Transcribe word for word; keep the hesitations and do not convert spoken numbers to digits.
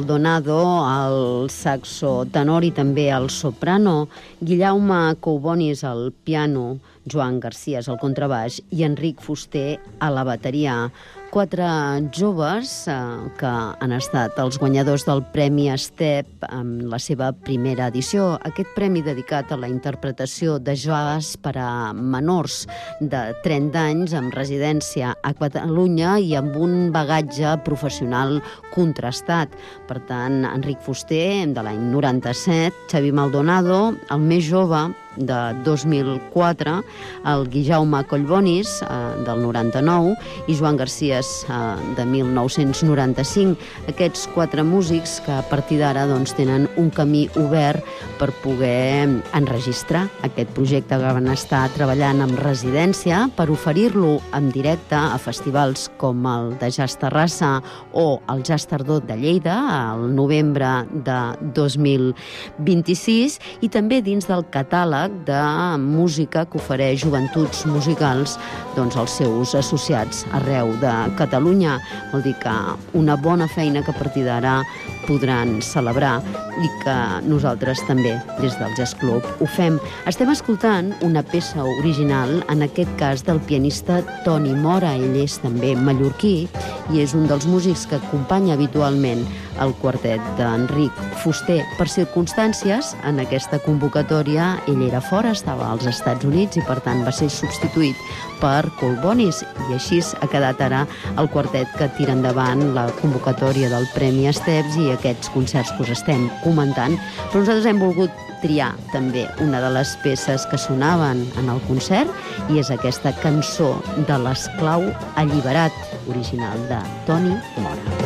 Donado al saxo tenor i també al soprano, Guillaume Coubonis al piano, Joan Garcías al contrabaix i Enric Fuster a la bateria. Quatre joves eh, que han estat els guanyadors del Premi Estep en la seva primera edició. Aquest premi dedicat a la interpretació de jazz per a menors de trenta anys amb residència a Catalunya i amb un bagatge professional contrastat. Per tant, Enric Fuster, de l'any noranta-set, Xavi Maldonado, el més jove, de dos mil quatre, el Guillaume Collbonis, eh, del noranta-nou, i Joan Garcías, eh, de mil nou-cents noranta-cinc. Aquests quatre músics que a partir d'ara doncs, tenen un camí obert per poder enregistrar aquest projecte que van estar treballant amb residència per oferir-lo en directe a festivals com el de Jazz Terrassa o el Jazz Tardor de Lleida al novembre de dos mil vint-i-sis, i també dins del catàleg de música que ofereix Joventuts Musicals doncs, als seus associats arreu de Catalunya. Vol dir que una bona feina que a partir d'ara podran celebrar i que nosaltres també, des del Jazz Club, ho fem. Estem escoltant una peça original, en aquest cas del pianista Toni Mora. Ell és també mallorquí i és un dels músics que acompanya habitualment el quartet d'Enric Fuster. Per circumstàncies, en aquesta convocatòria, ell era fora, estava als Estats Units i per tant va ser substituït per Coubonis, i així ha quedat ara el quartet que tira endavant la convocatòria del Premi Esteps i aquests concerts que us estem comentant. Però nosaltres hem volgut triar també una de les peces que sonaven en el concert, i és aquesta cançó de l'Esclau Alliberat, original de Toni Mora.